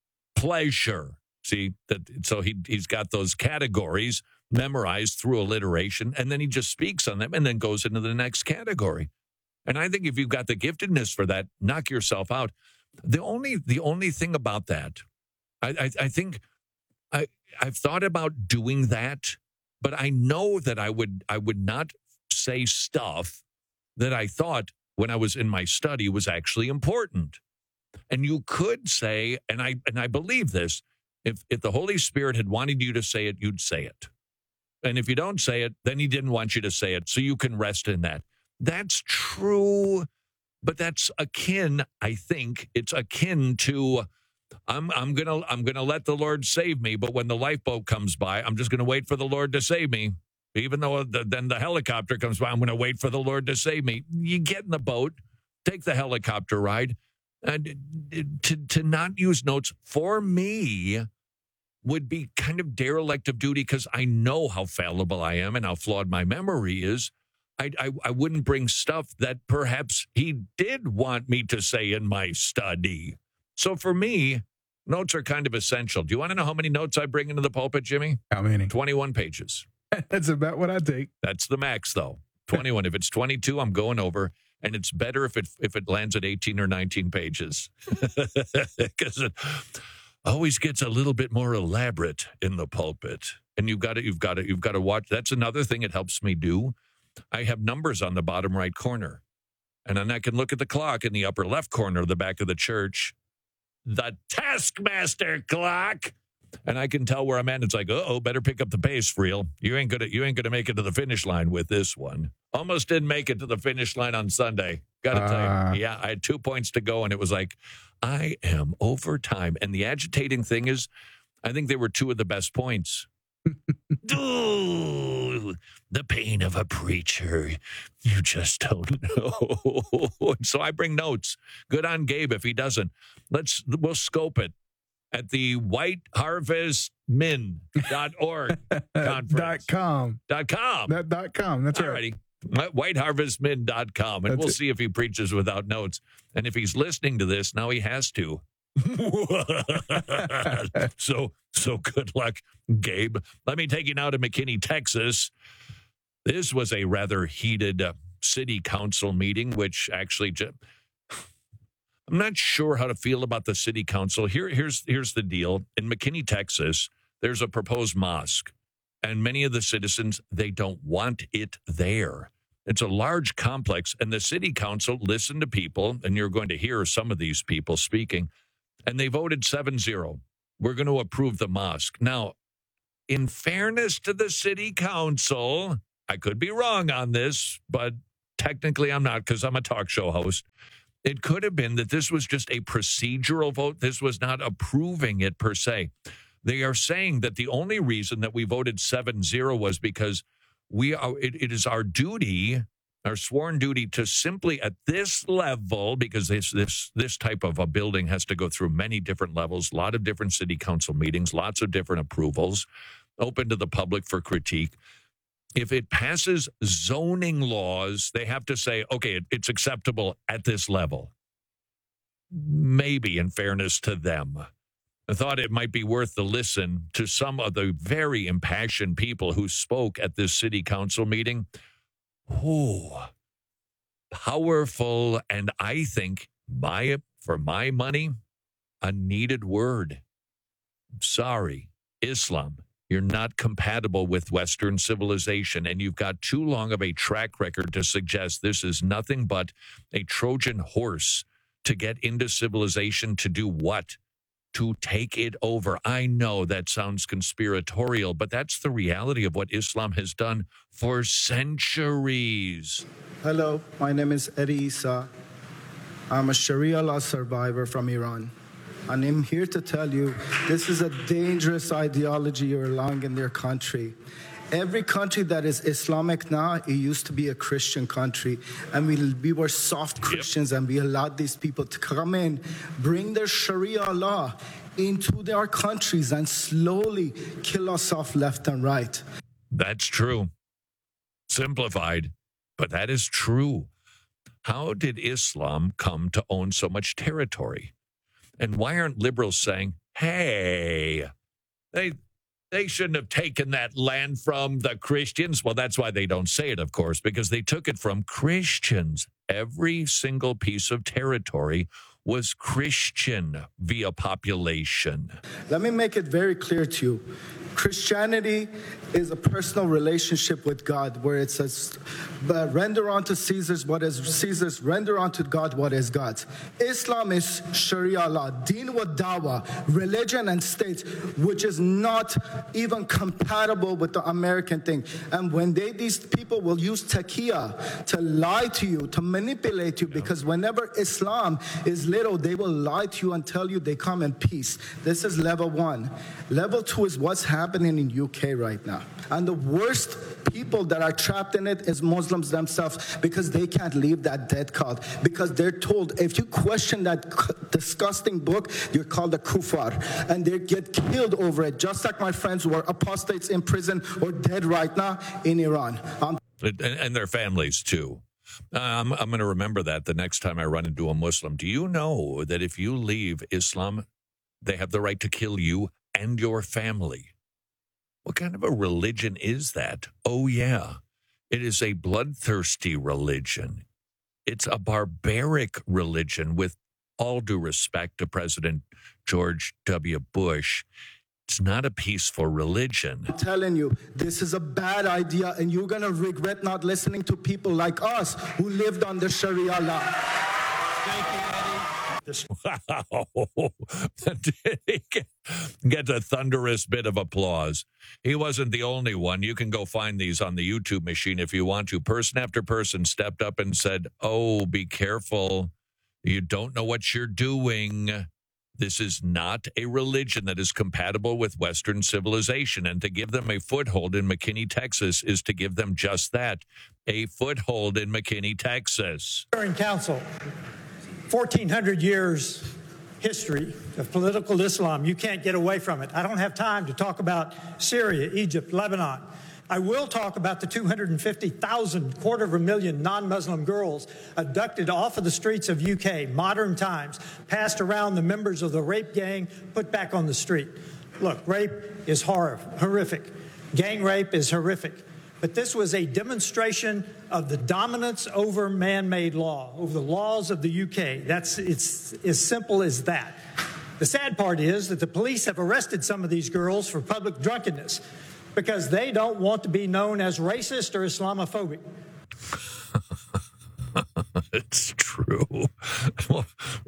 pleasure. See, that so he, he's got those categories memorized through alliteration, and then he just speaks on them and then goes into the next category. And I think if you've got the giftedness for that, knock yourself out. The only the only thing about that, I, I, I think I, I've thought about doing that, but I know that I would I would not say stuff that I thought when I was in my study was actually important. And you could say, and I and I believe this, if if the Holy Spirit had wanted you to say it, you'd say it. And if you don't say it, then he didn't want you to say it, so you can rest in that. That's true, but that's akin, I think, it's akin to I'm I'm gonna I'm gonna let the Lord save me, but when the lifeboat comes by, I'm just gonna wait for the Lord to save me. Even though the, then the helicopter comes by, I'm going to wait for the Lord to save me. You get in the boat, take the helicopter ride, and to to not use notes for me would be kind of derelict of duty because I know how fallible I am and how flawed my memory is. I, I I wouldn't bring stuff that perhaps he did want me to say in my study. So for me, notes are kind of essential. Do you want to know how many notes I bring into the pulpit, Jimmy?
How many?
twenty-one pages.
That's about what I take.
That's the max, though. twenty-one. If it's twenty-two, I'm going over. And it's better if it if it lands at eighteen or nineteen pages. Because it always gets a little bit more elaborate in the pulpit. And you've got to, you've got to, you've got to watch. That's another thing it helps me do. I have numbers on the bottom right corner. And then I can look at the clock in the upper left corner of the back of the church. The Taskmaster clock. And I can tell where I'm at. It's like, uh-oh, better pick up the pace, real. You ain't gonna, you ain't gonna make it to the finish line with this one. Almost didn't make it to the finish line on Sunday. Gotta uh, tell you, yeah, I had two points to go, and it was like, I am over time. And the agitating thing is, I think they were two of the best points. Ooh, the pain of a preacher. You just don't know. So I bring notes. Good on Gabe if he doesn't. Let's, we'll scope it. At the white harvest min dot org conference.
dot com.
Dot com.
That dot com. That's
Alrighty. right. white harvest min dot com. And
That's
we'll
it.
see if he preaches without notes. And if he's listening to this, now he has to. so, so good luck, Gabe. Let me take you now to McKinney, Texas. This was a rather heated uh, city council meeting, which actually... J- I'm not sure how to feel about the city council. Here, here's here's the deal. In McKinney, Texas, there's a proposed mosque, and many of the citizens, they don't want it there. It's a large complex, and the city council listened to people, and you're going to hear some of these people speaking, and they voted seven zero. We're going to approve the mosque. Now, in fairness to the city council, I could be wrong on this, but technically I'm not because I'm a talk show host. It could have been that this was just a procedural vote. This was not approving it per se. They are saying that the only reason that we voted seven zero was because we are, it, it is our duty, our sworn duty to simply at this level, because this this this type of a building has to go through many different levels, a lot of different city council meetings, lots of different approvals, open to the public for critique. If it passes zoning laws, they have to say, okay, it, it's acceptable at this level. Maybe in fairness to them. I thought it might be worth the listen to some of the very impassioned people who spoke at this city council meeting. Oh, powerful, and I think, my for my money, a needed word. Sorry, Islam. You're not compatible with Western civilization, and you've got too long of a track record to suggest this is nothing but a Trojan horse to get into civilization to do what? To take it over. I know that sounds conspiratorial, but that's the reality of what Islam has done for centuries.
Hello, my name is Eddie Issa. I'm a Sharia law survivor from Iran. And I'm here to tell you, this is a dangerous ideology you're allowing in their country. Every country that is Islamic now, it used to be a Christian country. And we, we were soft Christians, and we allowed these people to come in, bring their Sharia law into their countries, and slowly kill us off left and right.
That's true. Simplified, but that is true. How did Islam come to own so much territory? And why aren't liberals saying, hey, they they shouldn't have taken that land from the Christians? Well, that's why they don't say it, of course, because they took it from Christians. Every single piece of territory was Christian via population.
Let me make it very clear to you. Christianity is a personal relationship with God, where it says, render unto Caesar's what is Caesar's, render unto God what is God's. Islam is Sharia law, deen wa dawah, religion and state, which is not even compatible with the American thing. And when they, these people will use taqiyya to lie to you, to manipulate you, because whenever Islam is little, they will lie to you and tell you they come in peace. This is level one. Level two is what's happening in U K right now. And the worst people that are trapped in it is Muslims themselves, because they can't leave that dead cult, because they're told if you question that disgusting book, you're called a kufar, and they get killed over it, just like my friends who are apostates in prison or dead right now in Iran. Um,
and, and their families, too. Um, I'm going to remember that the next time I run into a Muslim. Do you know that if you leave Islam, they have the right to kill you and your family? What kind of a religion is that? Oh, yeah. It is a bloodthirsty religion. It's a barbaric religion, with all due respect to President George W. Bush. It's not a peaceful religion.
I'm telling you, this is a bad idea, and you're going to regret not listening to people like us who lived under Sharia law. Thank you, Eddie.
Wow. Did he get, get a thunderous bit of applause? He wasn't the only one. You can go find these on the YouTube machine if you want to. Person after person stepped up and said, oh, be careful. You don't know what you're doing. This is not a religion that is compatible with Western civilization. And to give them a foothold in McKinney, Texas, is to give them just that, a foothold in McKinney, Texas.
In council, fourteen hundred years history of political Islam. You can't get away from it. I don't have time to talk about Syria, Egypt, Lebanon. I will talk about the two hundred fifty thousand, quarter of a million non-Muslim girls abducted off of the streets of U K, modern times, passed around the members of the rape gang, put back on the street. Look, rape is horror, horrific. Gang rape is horrific. But this was a demonstration of the dominance over man-made law, over the laws of the U K. That's, it's as simple as that. The sad part is that the police have arrested some of these girls for public drunkenness because they don't want to be known as racist or Islamophobic.
It's true. Well,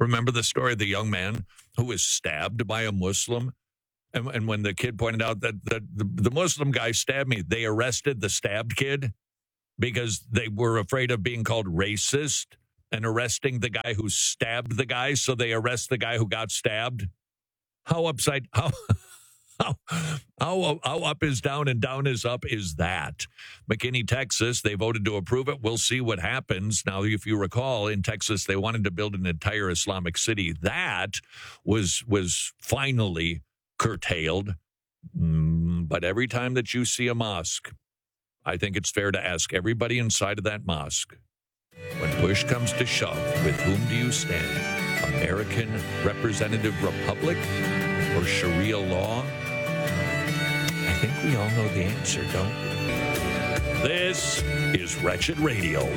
Remember the story of the young man who was stabbed by a Muslim? And, and when the kid pointed out that, that the, the Muslim guy stabbed me, they arrested the stabbed kid because they were afraid of being called racist and arresting the guy who stabbed the guy, so they arrest the guy who got stabbed. How upside how how how, how up is down and down is up is that? McKinney, Texas, they voted to approve it. We'll see what happens. Now, if you recall, in Texas, they wanted to build an entire Islamic city. That was was finally curtailed. Mm, but every time that you see a mosque, I think it's fair to ask everybody inside of that mosque, when push comes to shove, with whom do you stand? American Representative Republic or Sharia law? I think we all know the answer, don't we? This is Wretched Radio.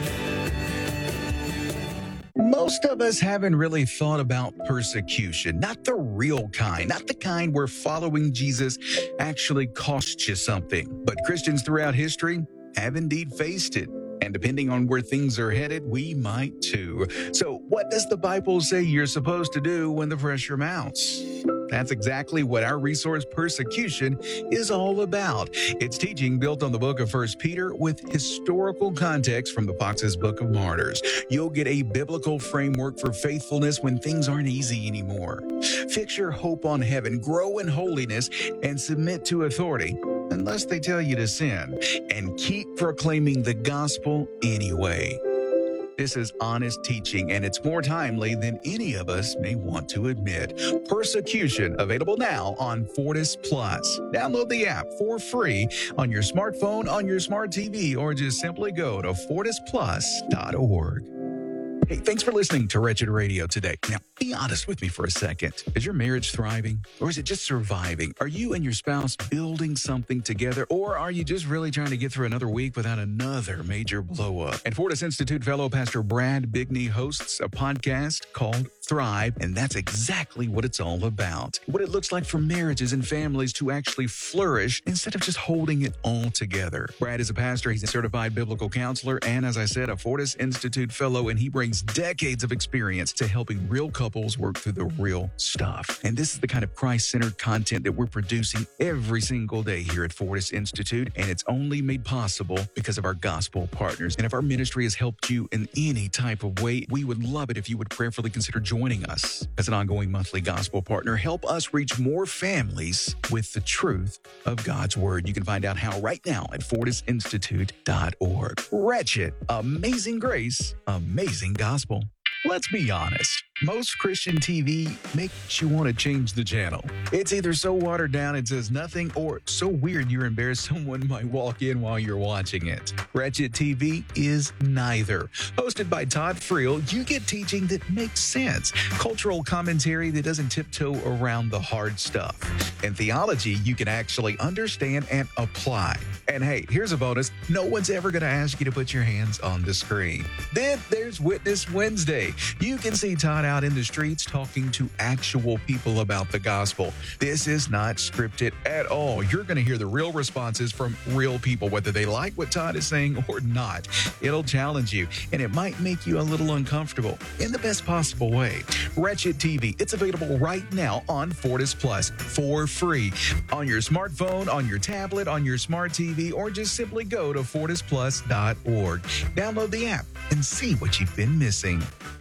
Most of us haven't really thought about persecution, not the real kind, not the kind where following Jesus actually costs you something. But Christians throughout history have indeed faced it. And depending on where things are headed, we might too. So what does the Bible say you're supposed to do when the pressure mounts? That's exactly what our resource Persecution is all about. It's teaching built on the book of First Peter with historical context from the Fox's Book of Martyrs. You'll get a biblical framework for faithfulness when things aren't easy anymore. Fix your hope on heaven, grow in holiness, and submit to authority, unless they tell you to sin, and keep proclaiming the gospel anyway. This is honest teaching, and it's more timely than any of us may want to admit. Persecution, available now on Fortis Plus. Download the app for free on your smartphone, on your smart T V, or just simply go to fortis plus dot org. Hey, thanks for listening to Wretched Radio today. Now, be honest with me for a second. Is your marriage thriving, or is it just surviving? Are you and your spouse building something together, or are you just really trying to get through another week without another major blow-up? And Fortis Institute fellow Pastor Brad Bigney hosts a podcast called Thrive, and that's exactly what it's all about. What it looks like for marriages and families to actually flourish instead of just holding it all together. Brad is a pastor, he's a certified biblical counselor, and as I said, a Fortis Institute fellow, and he brings decades of experience to helping real couples work through the real stuff. And this is the kind of Christ-centered content that we're producing every single day here at Fortis Institute, and it's only made possible because of our gospel partners. And if our ministry has helped you in any type of way, we would love it if you would prayerfully consider joining us as an ongoing monthly gospel partner. Help us reach more families with the truth of God's word. You can find out how right now at fortis institute dot org. Wretched, amazing grace, amazing gospel. Let's be honest. Most Christian T V makes you want to change the channel. It's either so watered down it says nothing, or so weird you're embarrassed someone might walk in while you're watching it. Wretched T V is neither. Hosted by Todd Friel, you get teaching that makes sense, cultural commentary that doesn't tiptoe around the hard stuff, and theology you can actually understand and apply. And hey, here's a bonus. No one's ever going to ask you to put your hands on the screen. Then there's Witness Wednesday. You can see Todd out in the streets talking to actual people about the gospel. This is not scripted at all. You're going to hear the real responses from real people, whether they like what Todd is saying or not. It'll challenge you, and it might make you a little uncomfortable in the best possible way. Wretched T V, it's available right now on Fortis Plus for free on your smartphone, on your tablet, on your smart T V, or just simply go to fortis plus dot org. Download the app and see what you've been missing.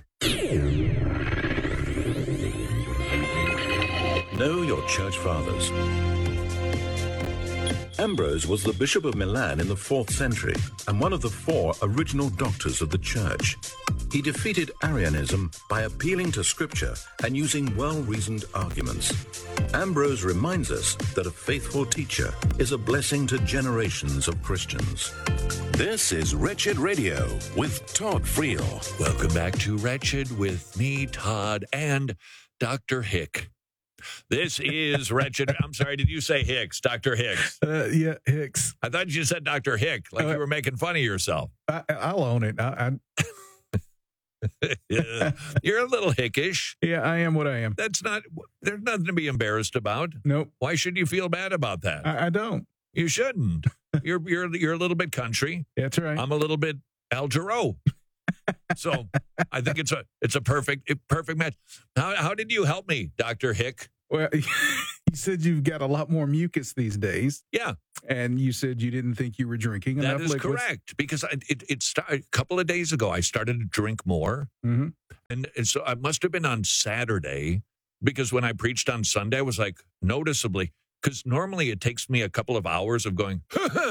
Know your church fathers. Ambrose was the Bishop of Milan in the fourth century and one of the four original doctors of the church. He defeated Arianism by appealing to Scripture and using well-reasoned arguments. Ambrose reminds us that a faithful teacher is a blessing to generations of Christians.
This is Wretched Radio with Todd Friel.
Welcome back to Wretched with me, Todd, and Doctor Hick. This is Wretched. I'm sorry, did you say Hicks, Doctor Hicks?
Uh, yeah, Hicks.
I thought you said Doctor Hick, like uh, you were making fun of yourself.
I, I'll own it. I, I...
yeah, you're a little hickish.
Yeah, I am what I am.
That's not, there's nothing to be embarrassed about.
Nope.
Why should you feel bad about that?
I, I don't.
You shouldn't. You're you're you're a little bit country.
That's right.
I'm a little bit Al Jarreau. So I think it's a it's a perfect perfect match. How how did you help me, Doctor Hick?
Well, you said you've got a lot more mucus these days.
Yeah.
And you said you didn't think you were drinking enough
That is
liquids.
correct, because I, it, it started a couple of days ago. I started to drink more.
Mm-hmm.
And, and so I must have been on Saturday, because when I preached on Sunday, I was like noticeably, because normally it takes me a couple of hours of going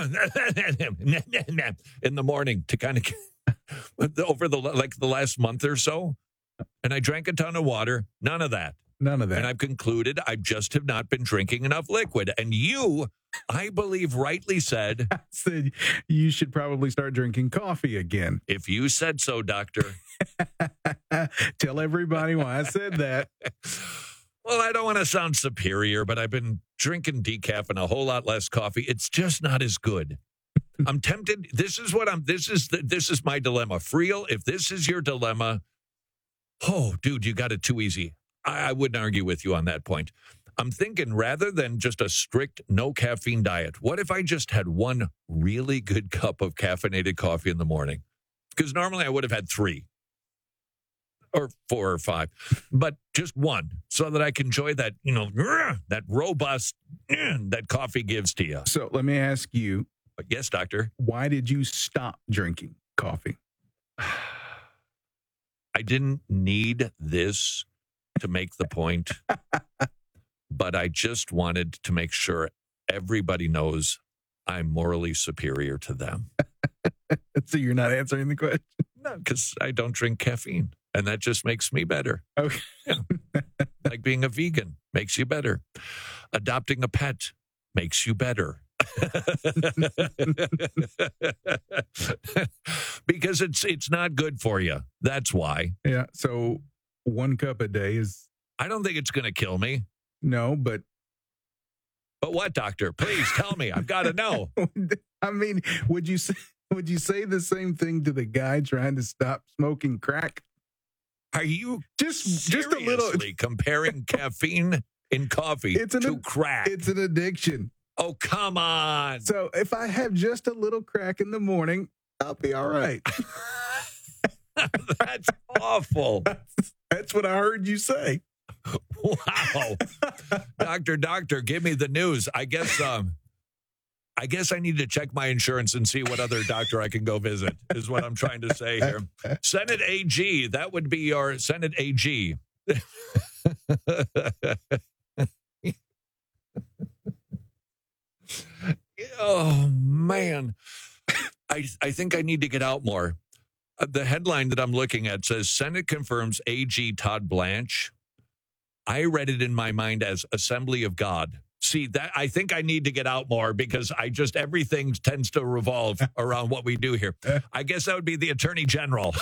in the morning to kind of over the like the last month or so. And I drank a ton of water. None of that.
None of that.
And I've concluded I just have not been drinking enough liquid. And you, I believe, rightly said,
said you should probably start drinking coffee again.
If you said so, doctor.
Tell everybody why I said that.
Well, I don't want to sound superior, but I've been drinking decaf and a whole lot less coffee. It's just not as good. I'm tempted. This is what I'm, this is, the, this is my dilemma. Friel, if this is your dilemma, oh, dude, you got it too easy. I, I wouldn't argue with you on that point. I'm thinking rather than just a strict no caffeine diet, what if I just had one really good cup of caffeinated coffee in the morning? Because normally I would have had three or four or five, but just one so that I can enjoy that, you know, that robust that coffee gives to you.
So let me ask you.
Yes, doctor.
Why did you stop drinking coffee?
I didn't need this to make the point, but I just wanted to make sure everybody knows I'm morally superior to them.
So you're not answering the question?
No, because I don't drink caffeine, and that just makes me better.
Okay.
Yeah. Like being a vegan makes you better. Adopting a pet makes you better. Because it's it's not good for you. That's why.
Yeah. So one cup a day is.
I don't think it's going to kill me.
No, but.
But what, doctor? Please tell me. I've got to know.
I mean, would you say would you say the same thing to the guy trying to stop smoking crack?
Are you
just just a little
comparing caffeine in coffee
it's an,
to crack?
It's an addiction.
Oh, come on.
So if I have just a little crack in the morning, I'll be all right.
That's awful.
That's, that's what I heard you say.
Wow. Doctor, doctor, give me the news. I guess um I guess I need to check my insurance and see what other doctor I can go visit, is what I'm trying to say here. Senate A G, that would be your Senate A G. Oh, man. I, I think I need to get out more. Uh, the headline that I'm looking at says, Senate confirms A G Todd Blanche. I read it in my mind as Assembly of God. See, that I think I need to get out more because I just, everything tends to revolve around what we do here. I guess that would be the Attorney General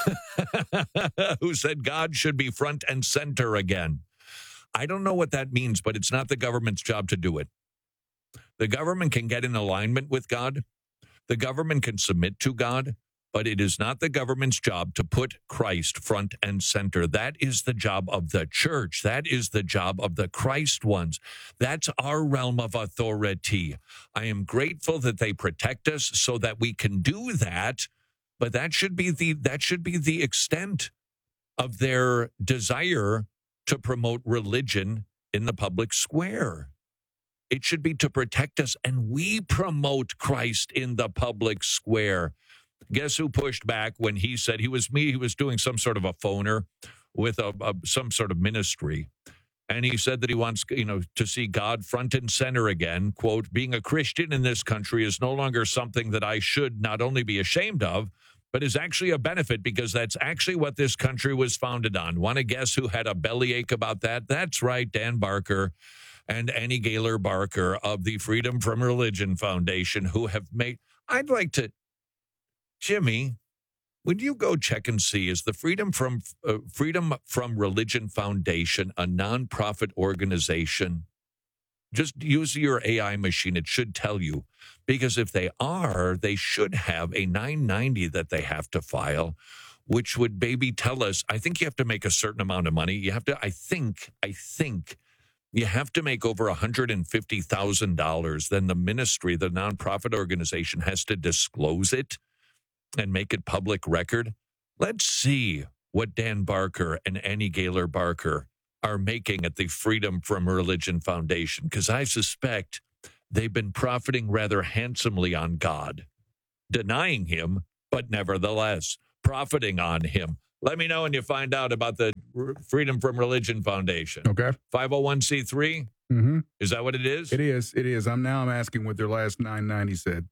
who said God should be front and center again. I don't know what that means, but it's not the government's job to do it. The government can get in alignment with God. The government can submit to God, but it is not the government's job to put Christ front and center. That is the job of the church. That is the job of the Christ ones. That's our realm of authority. I am grateful that they protect us so that we can do that, but that should be the that should be the extent of their desire to promote religion in the public square. It should be to protect us, and we promote Christ in the public square. Guess who pushed back when he said he was me? He was doing some sort of a phoner with a, a some sort of ministry. And he said that he wants, you know, to see God front and center again. Quote, being a Christian in this country is no longer something that I should not only be ashamed of, but is actually a benefit because that's actually what this country was founded on. Want to guess who had a bellyache about that? That's right, Dan Barker and Annie Gaylor Barker of the Freedom from Religion Foundation, who have made, I'd like to, Jimmy, would you go check and see, is the Freedom from uh, Freedom from Religion Foundation a nonprofit organization? Just use your A I machine. It should tell you. Because if they are, they should have a nine ninety that they have to file, which would maybe tell us, I think you have to make a certain amount of money. You have to, I think, I think you have to make over one hundred fifty thousand dollars. Then the ministry, the nonprofit organization, has to disclose it and make it public record. Let's see what Dan Barker and Annie Gaylor Barker are making at the Freedom from Religion Foundation, because I suspect they've been profiting rather handsomely on God, denying him, but nevertheless profiting on him. Let me know when you find out about the Freedom from Religion Foundation.
Okay.
five oh one c three?
Mm-hmm.
Is that what it is?
It is. It is. I'm now I'm asking what their last nine ninety said.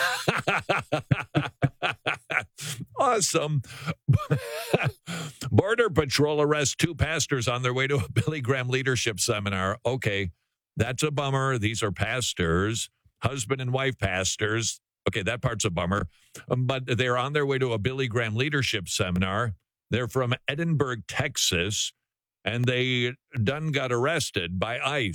Awesome. Border Patrol arrests two pastors on their way to a Billy Graham leadership seminar. Okay, that's a bummer. These are pastors, husband and wife pastors. Okay, that part's a bummer. Um, but they're on their way to a Billy Graham leadership seminar. They're from Edinburgh, Texas, and they done got arrested by ICE.